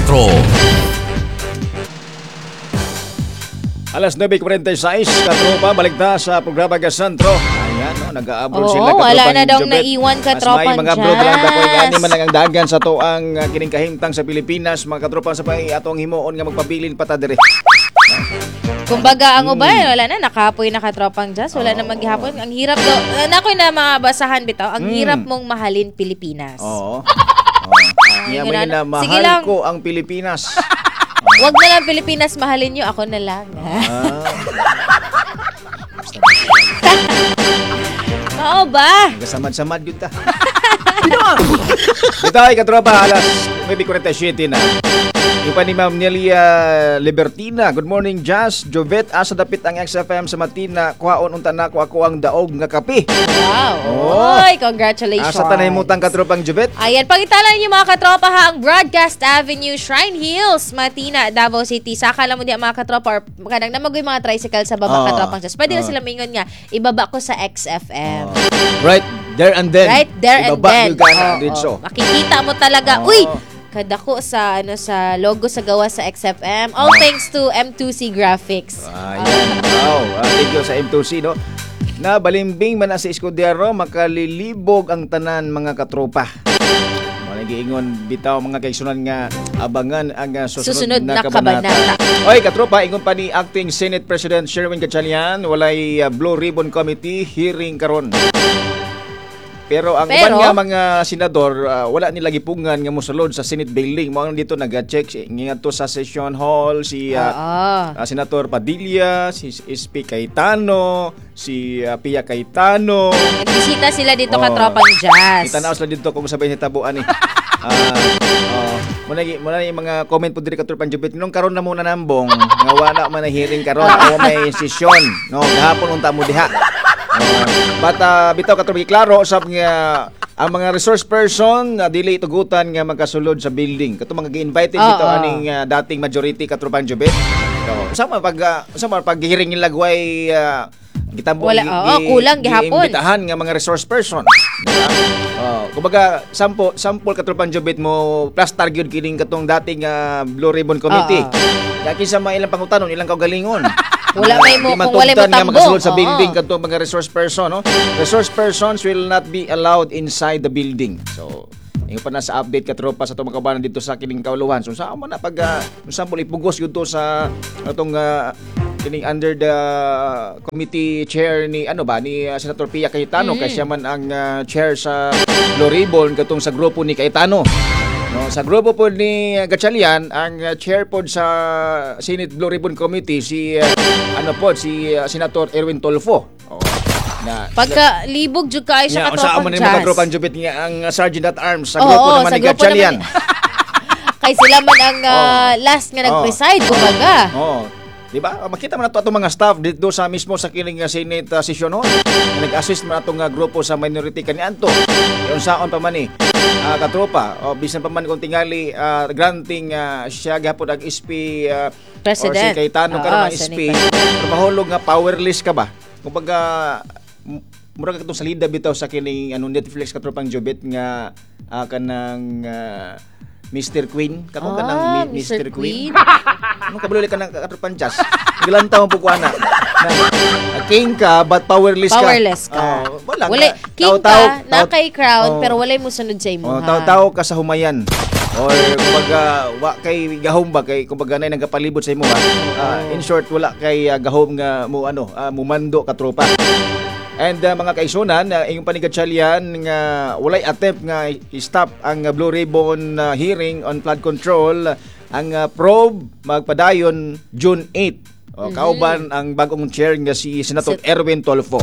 Alas 9:46, katropa, balik na sa programa Gasantro. Ayan, no, nag-aabol sila katropang wala na daw Jobet. naiwan katropang Mas may mga broadlang dako gani man lang ang dagan sa to ang kining kahimtang sa Pilipinas, mga katropang sa pay atong himuon nga magpabilin pata dire. Kumbaga ang ubay, wala na, nakapoy na katropang jazz, wala na maghihapon. Ang hirap daw, nakoy na mga basahan bitaw, ang hirap mong mahalin Pilipinas. Oo. Kaya Yun man na Sige mahal lang. ko ang Pilipinas. Wag na lang Pilipinas, mahalin nyo, ako na lang. Oo ba? Kasamad-samad yun ta. Ito ay katropa, alas 9:47 na. Yung pa ni Ma'am Nelia Libertina. Good morning, Jazz. Jovet, asa dapit ang XFM sa Matina. Kuhaon unta na ako ang daog nga kape. Wow. Oy, congratulations. Asa tanay mutang katropang Jovet? Ayan, pagitalan niyo mga katropa ha, ang Broadcast Avenue, Shrine Hills, Matina, Davao City. Saka lang mo di mga katropa or kanang namagoy mga tricycle sa baba katropang jazz. Pwede na sila mingon nga, ibaba ko sa XFM. Right there and then. Right there and then. Ibaba yung gana dito. Makikita mo talaga. Uy, kadako sa sa logo sa gawa sa XFM. All thanks to M2C Graphics. Ayan. Wow. Thank you sa M2C, no? Na balimbing man na sa Escudero, makalilibog ang tanan mga katropa. Giingon bitaw mga kaigsunan nga abangan ang susunod na kabanata. Oy katropa, ingon pa ni Acting Senate President Sherwin Gatchalian, walay Blue Ribbon Committee hearing karon. Pero ang uban nga mga senador, wala nila gipungan nga mosulod sa Senate building. Mo dito nag-check ngadto sa session hall si Senator Padilla, si SP Cayetano, si Pia Cayetano. Nagbisita sila dito katropang jazz. Kita na sila dito kung sabay ni tabuan ni. Muna yung mga comment po diri katropang Jubit. Nung karon na muna nambong nga wala man na hearing karon o may session. No, gahapon unta mo diha. Bitaw katong klaro sab nga ang mga resource person dili tugutan nga magkasulod sa building. Kato mga gi-invited dito aning dating majority katropang Jubet. So, sama pag hearing nila guay gitambo kulang gihapon. Imbitahan nga mga resource person. Kumbaga sample katropang Jubet mo plus target kining katong dating Blue Ribbon Committee. Daki sa mga ilang pangutanon, ilang kaugalingon. Wala may mo kung wala mo tambong magasulod sa building kadto mga resource person, no? Resource persons will not be allowed inside the building. So, ingon pa na sa update katropa sa itong mga kabanan dito sa kining kauluhan. So, saan man na pag sample ipugos yun to sa itong kining under the committee chair ni Senator Pia Cayetano kasi man ang chair sa Blue Ribbon katong sa grupo ni Cayetano. No, sa grupo po ni Gatchalian, ang chair po sa Senate Blue Ribbon Committee si Senator Erwin Tolfo. Pagka libog jud kay sa katropang jazz. Katropang Jubit nga ang Sergeant at Arms sa grupo naman ni Gatchalian. Kay sila man ang last nga nag-preside kumbaga. Di ba? Makita man nato atong mga staff dito sa mismo sa kining Senate session hall. Nag-assist man atong grupo sa minority kaniadto. Yung saon pa man ni katropa bisan pa man kung tingali granting siya gapon ang SP President or si Cayetano karon ang SP pero mahulog nga powerless ka ba kumbaga murag katong salida bitaw sa kining Netflix katropang Jubit nga kanang Mr. Queen kakong kanang Mr. Queen anong kabulol ka ng katropang jazz gilantaw mo po na king ka but powerless ka. Wala king ka na kay crown pero walay mo sunod sa imo. Taw-taw ka sa humayan. Or kumbaga wa kay gahom ba kay kumbaga nay nagapalibot sa imo in short wala kay gahom nga mo mumando ka tropa. And mga kaisunan, yung panigatsyalyan nga walay attempt nga i-stop ang Blue Ribbon hearing on flood control ang probe magpadayon June 8. Kauban ang bagong chair nga si Senator Erwin Tolfo.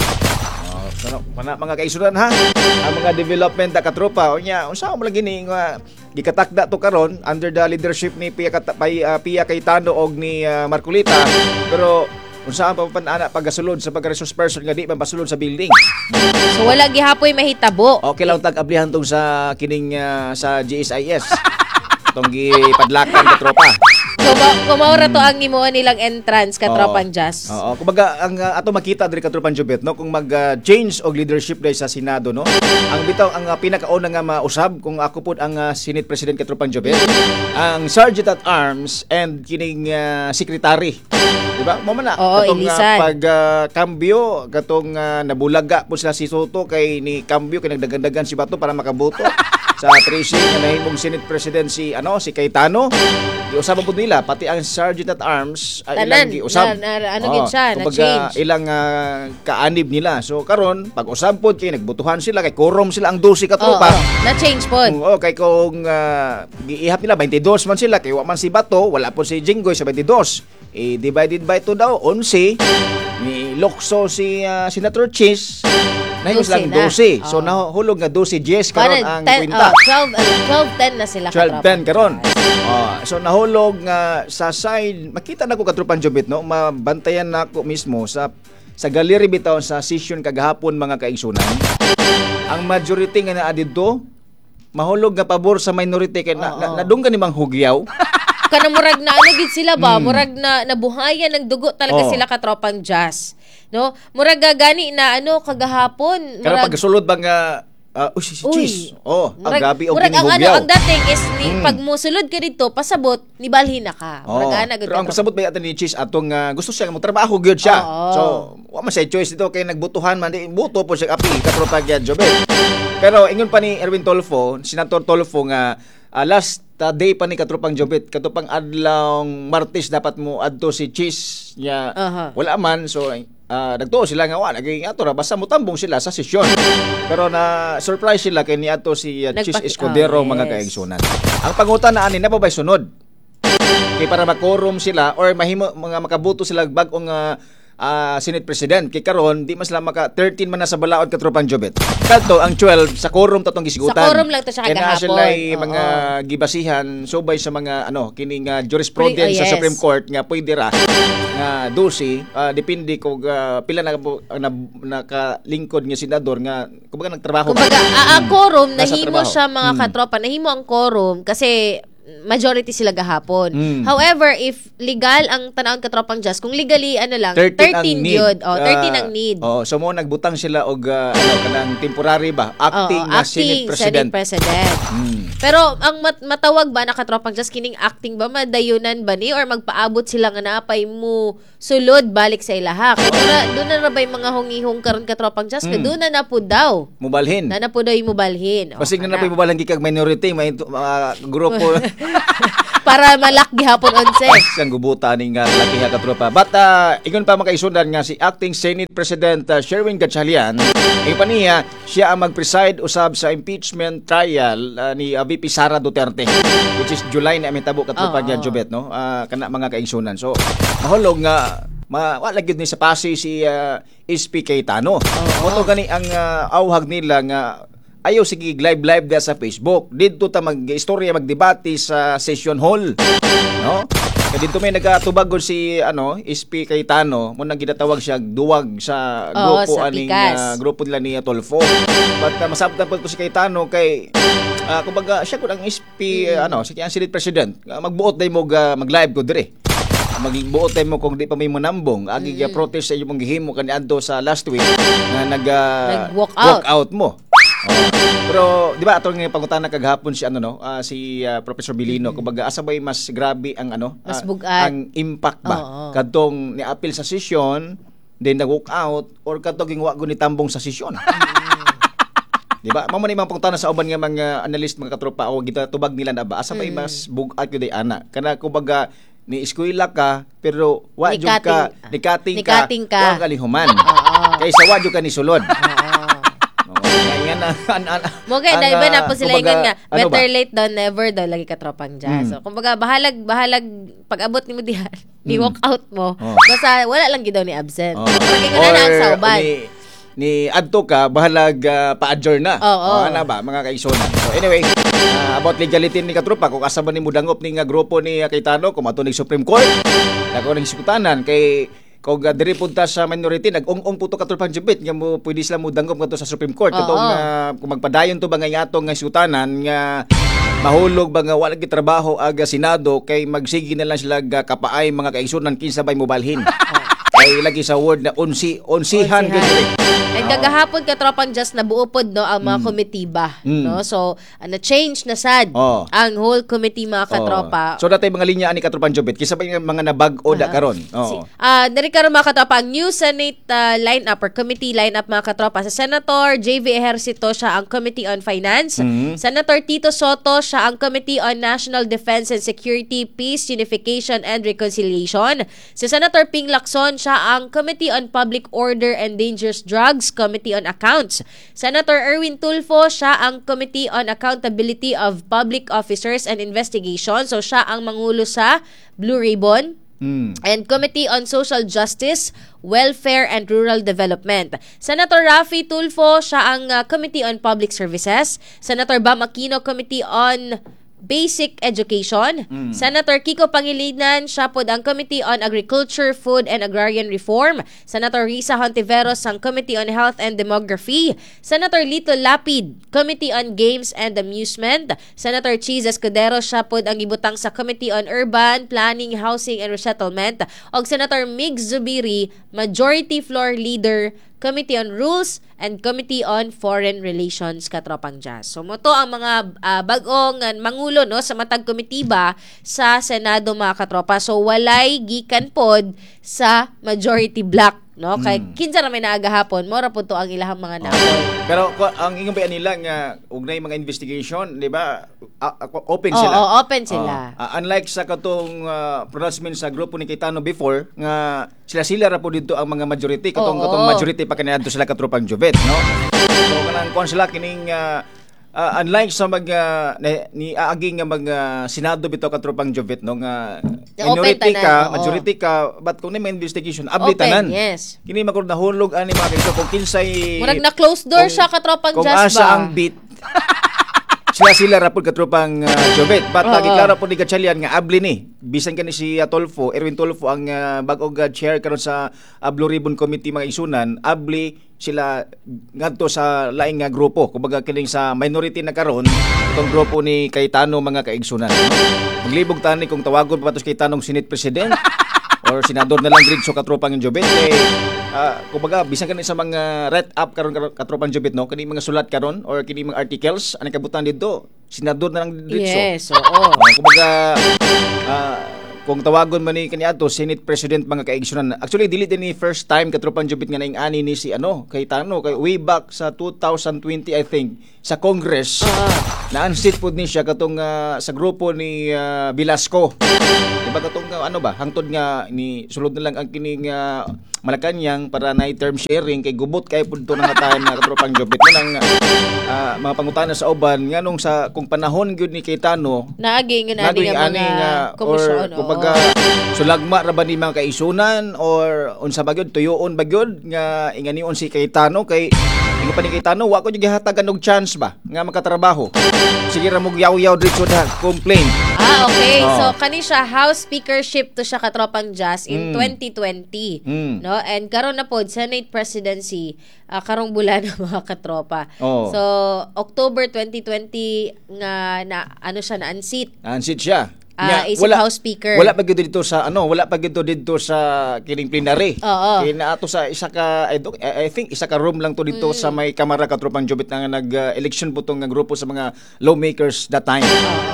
Mga kaisunan ha, ang mga development na katropa unya unsa mo lagi ni nga gikatakda to karon under the leadership ni Pia Cayetano og ni Marcolita pero unsa pa panana pagasulod sa pag-resource person nga di man pasulod sa building. So wala gihapoy mahitabo. Okay lang tag-ablihan tong sa kining sa GSIS. Tong gipadlakan ka tropa. Kumaura to ang imuon nilang entrance katropang jazz. Oo, kumbaga ang ato makita diri katropang Jobet no kung mag-change og leadership diri sa Senado no. Ang bitaw ang pinakauna nga mausab kung ako pud ang Senate President katropang Jobet, ang Sergeant at Arms and kining secretary. Diba? Mo man na katong pag-kambyo katong nabulaga po sila si Soto kay ni kambyo kay nagdagandagan si Bato para makaboto sa tracing na nahimong Senate President si Cayetano. Giusab pud nila pati ang Sergeant at Arms ilang giusab. Gid siya na change. Ilang kaanib nila. So karon pag-usab pod kay nagbutuhan sila kay quorum sila ang 12 ka tropa. Na change pod. Kay kung giihap nila 22 man sila kay wa man si Bato, wala po si Jinggoy sa 22. Divided by 2 daw 11. Ni Locso si Senator Chis. Nahimos lang 12. So nahulog nga 12 Jess karon ang kwenta. 12-10 na sila 12-10 karon. So nahulog nga sa side, makita na ko katropang Jobet no, mabantayan na ako mismo sa gallery bitaw sa session kagahapon mga kaigsunan. Ang majority nga naa didto mahulog nga pabor sa minority kay nadunggan ni mang hugyaw. Kana murag na gid sila ba, murag na nabuhayan ng dugo talaga sila katropang jazz. No? Murag gani na kagahapon. Kana pagsulod ba nga si Cheese. Ang gabi og kining hugyaw. Ang dating is pag musulod ka dito, pasabot, nibalhin na ka. Murag ana gud. Pero ang pasabot ba yata ni Cheese atong gusto siya mo trabaho gyud siya. So, wa man say choice dito kay nagbutuhan man di buto po siya api katropa gyud Jobet. Pero ingon pa ni Erwin Tolfo, Senator Tolfo nga last day pa ni katropang Jobet, katupang adlawng Martes dapat mo adto si Cheese nya wala man, so nagtuo sila nga naging ato ra basta mutambong sila sa sesyon. Pero na surprise sila kay niadto si Cheese Escudero mga kaigsunan. Ang pangutan na ani na pa bay sunod kay para makorum sila or mahimo mga makabuto sila bag-ong Senate President. Kay karon di mas lang maka 13 man na sa balaod katropang Jobet. Kadto ang 12 sa quorum tatong gisigutan. Sa quorum lang to siya kagahapon. Sila mga gibasihan subay sa mga kining jurisprudence sa Supreme Court nga pwede ra nga 12 depende kung pila na nakalingkod nga senador nga kumbaga nagtrabaho. Kumbaga ang quorum nahimo siya mga katropa, nahimo ang quorum kasi majority sila gahapon. However, if legal ang tanawon katropang jazz, kung legally 13 yun. 13 ang need. So mo nagbutang sila og kanang temporary ba acting Senate President. Pero ang matawag ba na katropang jazz kining acting ba madayunan ba ni or magpaabot sila nga napay mo sulod balik sa ilaha. Doon na rabay mga hungihong karon katropang jazz kay doon na po daw. Mubalhin. Na po daw mubalhin. Basig na napay mubalhin gikag minority may grupo para malaki hapon 11. Siyang gubuta ning laki ha katropa. But ingon pa makaisudan nga si acting Senate President Sherwin Gatchalian, paniya siya ang mag-preside usab sa impeachment trial ni VP Sara Duterte which is July na mitabo katropa niya Jobet no. Kana mga kaigsunan. So mahulog nga wala gyud ni sa pasi si SP Cayetano. Moto gani ang awhag nila nga ayaw sige live da sa Facebook. Dito ta mag-istorya magdebate sa session hall. No? Kaya dito may nagatubagod si SP Cayetano, mo nang ginatawag siya duwag sa grupo grupo nila ni Tolfo. But masabtan po si Cayetano kay kumbaga siya ko ang SP sige ang Senate President. Magbuot day mo mag-live ko dire. Magbuot tay mo kung di pa may munambong agi protest sa imong gihimo kaniadto sa last week na nag-walk out mo. Pero di ba atong pangutana kagahapon si si Professor Bilino kumbaga asa bay mas grabe ang mas bugat ang impact ba kadtong niapil sa sesyon then nag-walk out or kadtong gingwa ni tambong sa sesyon. Di ba? Mamo ni mga pangutana sa uban nga mga analyst mga katropa o kita tubag nila na ba asa bay mas bugat gyud ana kana kumbaga ni eskwela ka pero wa jud ka nikating ka wa kalihuman kaysa wa jud ka ni sulod. Mogay na iba na po sila ingon nga better late than never daw lagi katropang jazz. So kumbaga bahalag pag-abot nimo diha ni walk out mo basta wala lang gid daw ni absent. Pagkingon na ang sauban ni adto ka bahalag pa-adjourn na. Ana ba mga kaigsunan. So anyway, about legality ni katropa kung asa ba nimo dangop ni nga grupo ni Cayetano kung ato ning Supreme Court. Dako ning sukutanan kay kung diri punta sa minority nag-ong-ong puto katulpang jubit nga mo pwede sila mo danggom kadto sa Supreme Court katong kung magpadayon to ba nga atong nga sutanan nga mahulog ba nga wala gid trabaho aga Senado kay magsigi na lang sila kapaay mga kaigsunan kinsa bay mobalhin. Kay lagi sa word na onsihan gid. And kagahapon katropang just nabuupod no ang mga komitiba no. So na-change na sad ang whole committee mga katropa. So datay mga linya ani katropang jubit kisa ba yung mga nabag-o da karon. Dari karon mga katropa ang new Senate lineup or committee lineup mga katropa. Sa Senator JV Ejercito siya ang Committee on Finance. Senator Tito Soto siya ang Committee on National Defense and Security, Peace, Unification and Reconciliation. Si Senator Ping Lacson siya ang Committee on Public Order and Dangerous Drugs, Committee on Accounts. Senator Erwin Tulfo, siya ang Committee on Accountability of Public Officers and Investigation. So, siya ang mangulo sa Blue Ribbon. And Committee on Social Justice, Welfare and Rural Development. Senator Raffy Tulfo, siya ang Committee on Public Services. Senator Bam Aquino, Committee on Basic Education. Senator Kiko Pangilinan, siya pod ang Committee on Agriculture, Food and Agrarian Reform. Senator Risa Hontiveros ang Committee on Health and Demography. Senator Lito Lapid, Committee on Games and Amusement. Senator Cheese Escudero, siya pod ang ibutang sa Committee on Urban Planning, Housing and Resettlement. Og Senator Mig Zubiri, Majority Floor Leader, Committee on Rules and Committee on Foreign Relations katropang jazz. So moto ang mga bag-ong mangulo no sa matag komitiba sa Senado mga katropa. So walay gikan pod sa majority block no kay kinsa ra may naagahapon mo ra pud to ang ilahang mga naapol. Pero ang ingong bayan nila nga ugnay mga investigation, di ba? Open sila. Oo, open sila. Unlike sa katong pronouncement sa grupo ni Cayetano before nga sila ra po dito ang mga majority katong majority pa kaniadto sila katropang Jovet, no? So kanang kon sila kining unlike sa ni aaging nga mga Senado bitaw katropang Jovet no nga minority ka, majority ka, but kung may investigation abli tanan. Yes. Kini magud nahulog ani mga kaiso kung kinsay murag na closed door siya katropang kung Jazz ba. Kung asa ang beat sila rapod katropang Jovet. But klaro po ni Gatchalian nga abli ni. Bisan kani si Tulfo, Erwin Tulfo ang bag-og chair karon sa Blue Ribbon Committee mga isunan, abli sila ngadto sa laing nga grupo. Kumbaga kining sa minority na karon, itong grupo ni Cayetano mga kaigsunan. Maglibog tani kung tawagon pa to si Cayetanong Senate President or senador na lang diretso katropang Jovet kay kumbaga bisan kani sa mga write up karon katropang Jovet no kani mga sulat karon or kini mga articles ani kabutan didto senador na lang diretso. Yes, oo. Kumbaga kung tawagon man ni kaniadto Senate President mga kaigsunan. Actually dili din ni first time katropang Jovet nga naing ani ni si Cayetano kay way back sa 2020 I think sa Congress. Na-unseat pud ni siya katong sa grupo ni Velasco. Diba katong hangtod nga ni sulod na lang ang kining Malacañang para na term sharing kay gubot kay pud to nang time na katropang Jovet nang mga pangutana sa uban nganong sa kung panahon gyud ni Cayetano naaging nga mga komisyon kumbaga sulagma ra ba ni mga kaisunan or unsa ba gyud tuyoon ba gyud nga inganion si Cayetano kay ingon pa ni Cayetano wa ko gyud gihatagan og chance ba nga makatrabaho sige ra mo yaw-yaw dito na complain. Okay. So kani siya House Speakership to siya katropang Jazz in 2020 no and karon na pod Senate Presidency karong bulan mga katropa. So October 2020 nga siya na unseat. Unseat siya. Isip House Speaker. Wala pa gid dito sa wala pa gid dito sa kining plenary. Kina ato sa isa ka I think isa ka room lang to dito sa may kamara katropang Jovet nga nag-election po tong grupo sa mga lawmakers that time.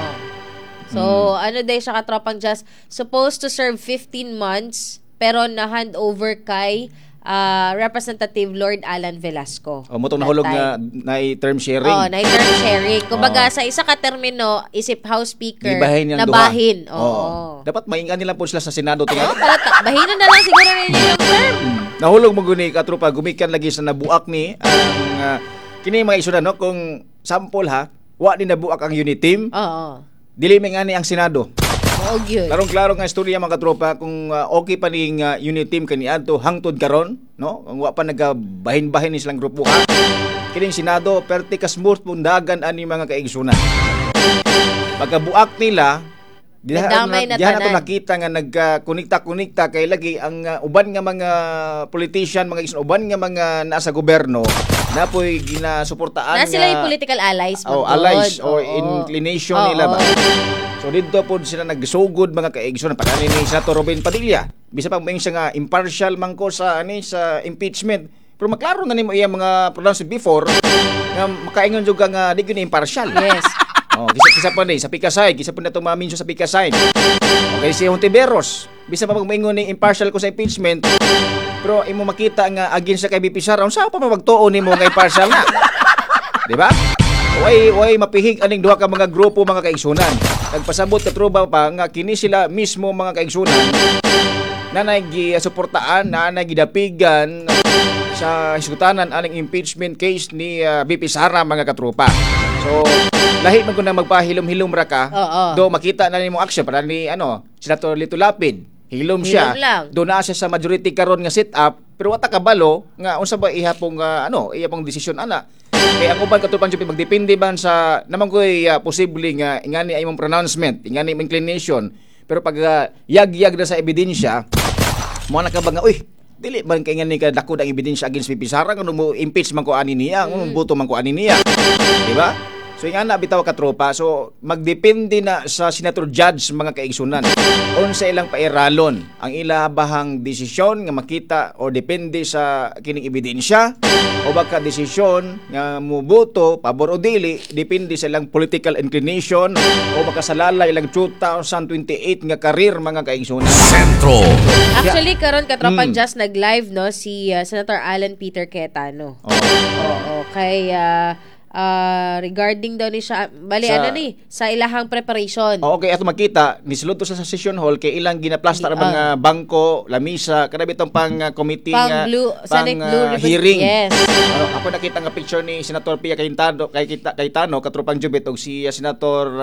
So day siya katropang Jazz supposed to serve 15 months pero na-hand over kay Representative Lord Alan Velasco. Motong nahulog nga na term sharing. Na term sharing. Kumbaga sa isa ka termino isip House Speaker na bahin. Dapat maingan nila po sila sa Senado tingali. Bahinan na lang siguro ninyo yung term. Nahulog mo guni katropa gumikan lagi sa nabuak ni ang kini mga isunan no kung sample ha wa ni nabuak ang unit team. Dili may ngani ang Senado. Klarong-klaro nga istorya mga katropa kung okay pa ning unit team kaniadto hangtod karon no ang wa pa nagabahin-bahin ni silang grupo kining Senado perti kasmurt pundagan ani mga kaigsunan pagkabuak nila Nadamay na diha tanan. nato nakita nga nagkunikta-kunikta kay lagi ang uban nga mga politician, mga uban nga mga nasa gobyerno napoy ginasuportaan Na sila yung political allies. oh, Mangod. allies or Oo. inclination Oo. nila ba. So dito po sila nagsugod mga kaigsoon pagani ni Senator Robin Padilla. Bisa pa mo siya nga impartial man ko sa sa impeachment. Pero maklaro na nimo iya mga pronounced before nga makaingon jud nga di gyud impartial. Yes. Oh, kisa pa ni sa Pikasay, kisa pa na itong mga minso sa Pikasay. Okay, si Hontiveros, bisa pa magmaingon ni impartial ko sa impeachment, pero imo makita nga against sa kay BP Sara, unsa pa magtuon nimo nga impartial na? Di ba? Way mapihig aning duha ka mga grupo mga kaigsunan. Nagpasabot ka truba pa nga kini sila mismo mga kaigsunan na nagsuportaan, na nagidapigan sa hisgutanan aning impeachment case ni BP Sara mga katropa. So, lahi man ko na magpahilom-hilom ra ka, Oo. do makita na nimo action para ni Senator Lito Lapid. Hilom siya. Hilom lang. Do na siya sa majority karon nga sit up, pero wata kabalo nga unsa ba ihapong ihapong desisyon ana. Kaya ang uban katulad jud magdepende ban sa naman ko'y posible nga ingani ay imong pronouncement, ingani imong inclination. Pero pag yag-yag na sa ebidensya, mo na ka ba nga uy, dili man kay ngani ka dako ang ebidensya against BP Sara kung mo impeach man ko ani niya, kung boto man ko ani niya. Di ba? So yung ana bitaw ka tropa, so magdepende na sa senator judge mga kaigsunan unsa ilang pairalon ang ilabahang desisyon nga makita o depende sa kining ebidensya o baka desisyon nga muboto pabor o dili depende sa ilang political inclination o baka sa lalay ilang 2028 nga karir mga kaigsunan. Sentro. Actually, karon katropang just nag-live no si Senator Alan Peter Cayetano. Oo, kay regarding daw ni siya bali sa ilahang preparation. Okay, ato makita nisulod to sa session hall kay ilang ginaplastar ang mga bangko, lamisa, kada bitong pang committee Pang nga Senate Blue Ribbon. hearing. Yes. Ako nakita nga picture ni Senator Pia Cayetano katropang Jubit og si Senator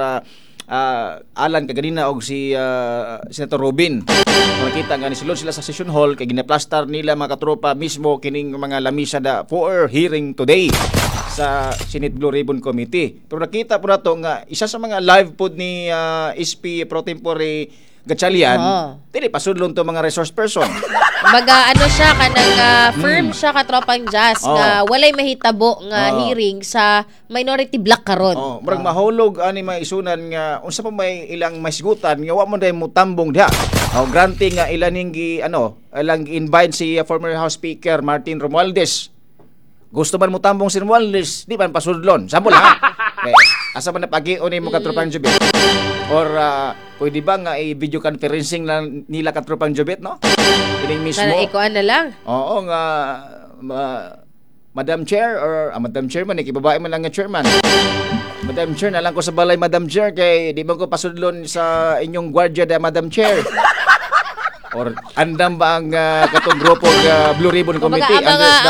Alan kaganina og si Senator Robin. Nakita nga nisulod sila sa session hall kay ginaplastar nila mga katropa mismo kining mga lamisa da for hearing today sa Senate Blue Ribbon Committee. Pero nakita po nato nga isa sa mga live pod ni SP Pro Tempore Gatchalian, dili pasudlon to mga resource person. Baga siya kanang firm siya katropang jazz nga walay mahitabo nga hearing sa minority block karon. Murag mahulog ani may isunan nga unsa pa may ilang masigutan nga wa mo day mo tambong diha. Granting nga ilan hingi ilang invite si former House Speaker Martin Romualdez. Gusto man mo tambong si Romualdez, di man pasudlon. Sample ha. Okay. Asa man napagi-o ni mo katropang Jubit? Or pwede ba nga i-video conferencing lang nila katropang Jubit, no? Kining mismo. Sana ikuan na lang. Oo nga Madam Chair or Madam Chairman, ikibabae man lang nga chairman. Madam Chair, na lang ko sa balay Madam Chair kay di man ko pasudlon sa inyong gwardiya da Madam Chair. Or andam ba ang katong grupo Blue Ribbon Committee? Kumbaga, ang mga